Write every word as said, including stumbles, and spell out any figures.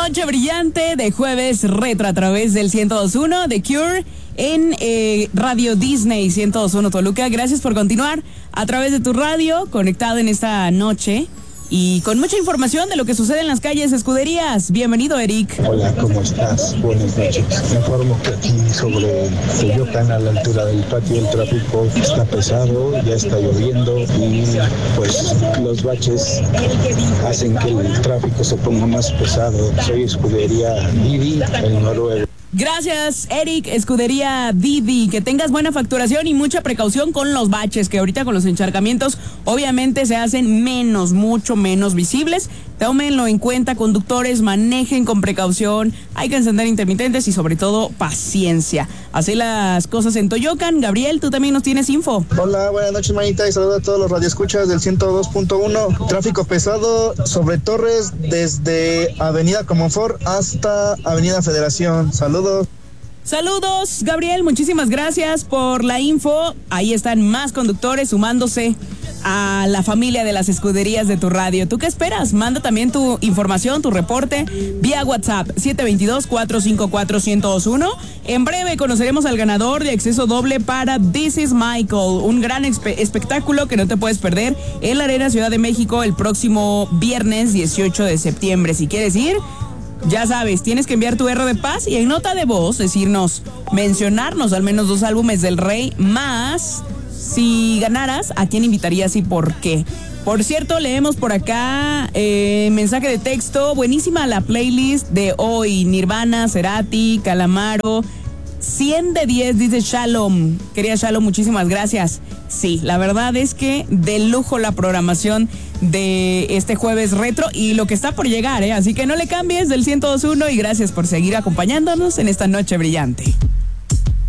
Noche brillante de jueves retro a través del ciento dos punto uno de Cure en eh, Radio Disney ciento dos punto uno Toluca. Gracias por continuar a través de tu radio, conectado en esta noche y con mucha información de lo que sucede en las calles, escuderías. Bienvenido, Eric. Hola, ¿cómo estás? Buenas noches. Me informo que aquí sobre Coyoacán, a la altura del patio, el tráfico está pesado, ya está lloviendo y pues los baches hacen que el tráfico se ponga más pesado. Soy escudería Didi, el Noruego. Gracias, Eric, escudería Didi. Que tengas buena facturación y mucha precaución con los baches, que ahorita con los encharcamientos obviamente se hacen menos, mucho menos visibles. Tómenlo en cuenta, conductores, manejen con precaución, hay que encender intermitentes y sobre todo paciencia. Así las cosas en Toyocan. Gabriel, tú también nos tienes info. Hola, buenas noches, manita, y saludos a todos los radioescuchas del ciento dos punto uno. Tráfico pesado sobre Torres desde Avenida Comonfort hasta Avenida Federación. Saludos. Saludos, Gabriel, muchísimas gracias por la info. Ahí están más conductores sumándose a la familia de las escuderías de tu radio. ¿Tú qué esperas? Manda también tu información, tu reporte vía WhatsApp siete dos dos, cuatro cinco cuatro, uno cero dos uno. En breve conoceremos al ganador de acceso doble para This is Michael, un gran espe- espectáculo que no te puedes perder en la Arena Ciudad de México el próximo viernes dieciocho de septiembre. Si quieres ir, ya sabes, tienes que enviar tu R de paz y en nota de voz decirnos, mencionarnos al menos dos álbumes del Rey, más si ganaras, ¿a quién invitarías y por qué? Por cierto, leemos por acá eh, mensaje de texto, buenísima la playlist de hoy, Nirvana, Cerati, Calamaro, cien de diez, dice Shalom. Quería Shalom, muchísimas gracias. Sí, la verdad es que de lujo la programación de este jueves retro y lo que está por llegar, ¿eh? Así que no le cambies del ciento dos punto uno y gracias por seguir acompañándonos en esta noche brillante.